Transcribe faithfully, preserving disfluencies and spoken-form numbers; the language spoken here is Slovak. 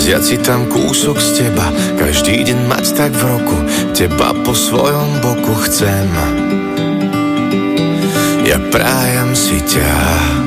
Vziať si tam kúsok z teba, každý deň mať tak v roku, teba po svojom boku chcem. Ja prajem si ťa.